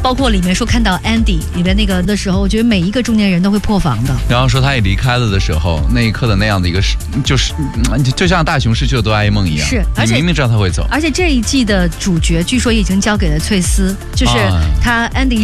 包括里面说看到 Andy 里面那个的时候，我觉得每一个中年人都会破防的。 然后说他也离开了的时候，那一刻的那样的一个就像大雄失去了哆啦 A 梦一样， 是，而且你明明知道他会走， 而且这一季的主角据说已经交给了翠丝，就是他 Andy